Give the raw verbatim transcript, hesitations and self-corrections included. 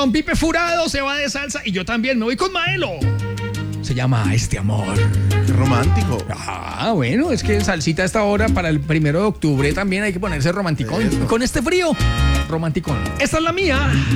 Don Pipe Furado se va de salsa y yo también me voy con Maelo. Se llama Este Amor. Qué romántico. Ah, bueno, es que salsita a esta hora para el primero de octubre también hay que ponerse romanticón. Eso. Con este frío, romanticón. Esta es la mía.